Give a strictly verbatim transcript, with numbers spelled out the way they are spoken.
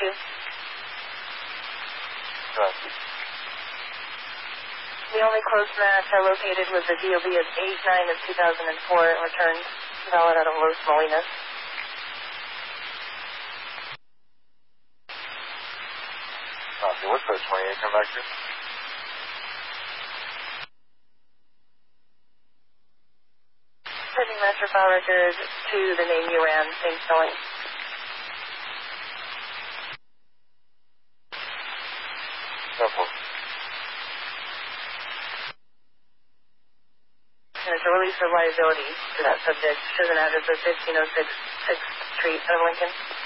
two. Copy. The only closed match I located was the D O B of eight nine of two thousand four and returned valid out of Los Molinas. Copy. What's code twenty-eight come back to? Sending master file record to the name you ran. Same spelling. Simple. And it's a release of liability to that subject. Shows an address of fifteen oh six sixth Street of Lincoln.